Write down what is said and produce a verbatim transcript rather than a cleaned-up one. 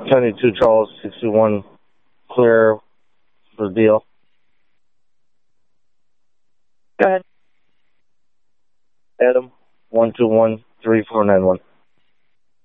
seventy-two Charles, sixty-one clear for the deal. Go ahead. Adam, one two one, three four nine one.